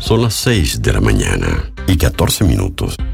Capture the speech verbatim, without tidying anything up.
Son las seis de la mañana y catorce minutos.